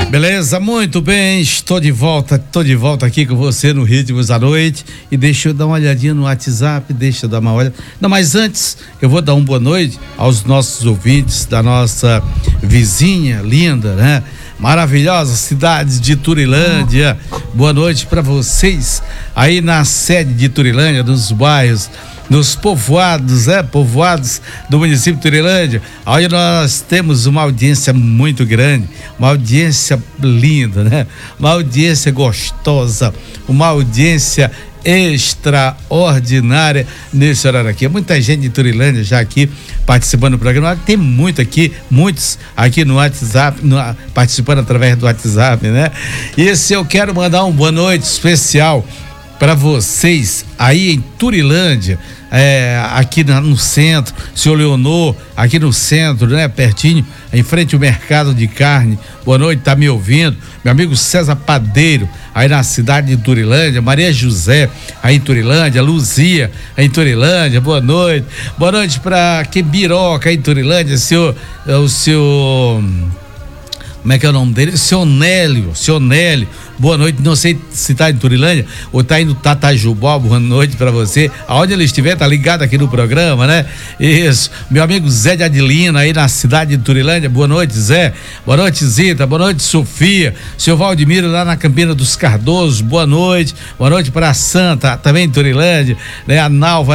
Beleza, muito bem, estou de volta aqui com você no Ritmos da Noite e deixa eu dar uma olhadinha no WhatsApp, deixa eu dar uma olhada. Não, mas antes eu vou dar uma boa noite aos nossos ouvintes da nossa vizinha linda, né? Maravilhosa cidade de Turilândia. Boa noite para vocês aí na sede de Turilândia, nos bairros, nos povoados, povoados do município de Turilândia, onde nós temos uma audiência muito grande, uma audiência linda, né? Uma audiência gostosa, uma audiência extraordinária nesse horário aqui. Muita gente de Turilândia já aqui participando do programa. Tem muitos aqui no WhatsApp, participando através do WhatsApp, né? E se eu quero mandar uma boa noite especial para vocês aí em Turilândia, aqui no centro, seu Leonor, aqui no centro, né? Pertinho, em frente ao mercado de carne. Boa noite, tá me ouvindo? Meu amigo César Padeiro, aí na cidade de Turilândia, Maria José, aí em Turilândia, Luzia, aí em Turilândia, boa noite. Boa noite para Quebiroca, aí em Turilândia, o seu como é que é o nome dele? Seu Nélio, boa noite, não sei se tá em Turilândia ou tá indo Tatajubó, boa noite pra você, aonde ele estiver, tá ligado aqui no programa, né? Isso, meu amigo Zé de Adilina aí na cidade de Turilândia, boa noite Zé, boa noite Zita, boa noite Sofia, seu Valdemiro lá na Campina dos Cardosos, boa noite pra Santa, também em Turilândia, né? A Nalva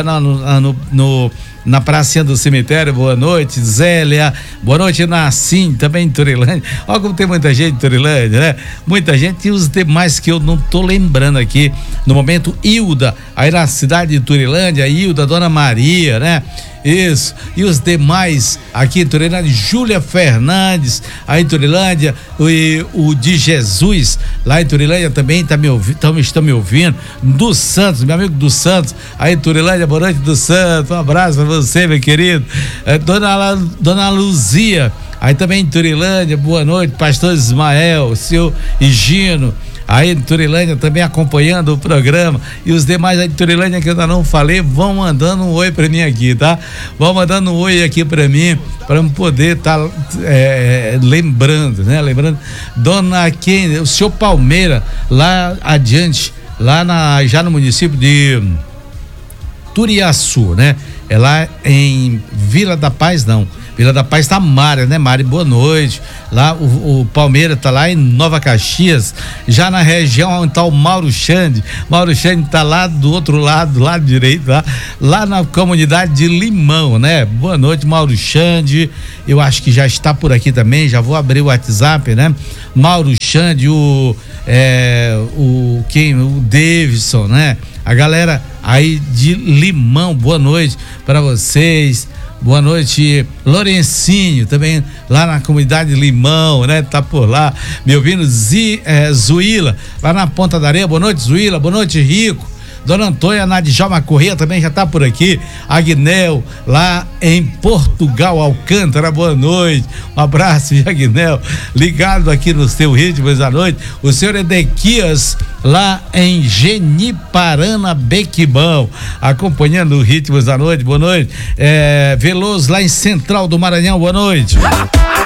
na pracinha do cemitério, boa noite, Zélia, boa noite, Nassim, também em Turilândia. Olha como tem muita gente em Turilândia, né? Muita gente, e os demais que eu não tô lembrando aqui, no momento, Hilda, aí na cidade de Turilândia, Hilda, Dona Maria, né? Isso, e os demais aqui em Turilândia, Júlia Fernandes, aí em Turilândia, o de Jesus, lá em Turilândia também estão me ouvindo, do Santos, meu amigo do Santos, aí em Turilândia, boa noite do Santos, um abraço pra você, meu querido, Dona Luzia, aí também em Turilândia, boa noite, pastor Ismael, seu Higino, aí em Turilândia também acompanhando o programa, e os demais aí de Turilândia que eu ainda não falei, vão mandando um oi pra mim aqui, tá? Vão mandando um oi aqui pra mim, pra eu poder lembrando, né? Lembrando, o senhor Palmeira, lá adiante, já no município de Turiaçu, né? É lá em Vila da Paz, não. Vila da Paz tá Mari, né, Mari? Boa noite. Lá o Palmeira tá lá em Nova Caxias, já na região onde tá o Mauro Xande. Mauro Xande tá lá do outro lado, do lado direito, lá na comunidade de Limão, né? Boa noite, Mauro Xande. Eu acho que já está por aqui também, já vou abrir o WhatsApp, né? Mauro Xande, o Davidson, né? A galera aí de Limão, boa noite para vocês. Boa noite, Lourencinho, também lá na comunidade de Limão, né? Tá por lá, me ouvindo, Zuíla, lá na Ponta da Areia, boa noite, Zuíla, boa noite, Rico. Dona Antônia Nadjalma Corrêa também já tá por aqui. Agnel, lá em Portugal, Alcântara, boa noite. Um abraço, Agnel, ligado aqui no seu Ritmos da Noite. O senhor Edequias, lá em Geniparana, Bequibão, acompanhando o Ritmos da Noite, boa noite. Veloso, lá em Central do Maranhão, boa noite.